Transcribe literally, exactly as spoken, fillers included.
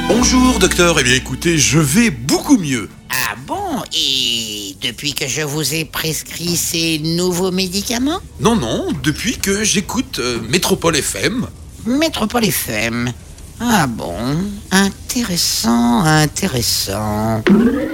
Bonjour docteur, eh bien écoutez, je vais beaucoup mieux. Ah bon? Et depuis que je vous ai prescrit ces nouveaux médicaments? Non, non, depuis que j'écoute euh, Métropole F M. Métropole F M. Ah bon? Intéressant, intéressant.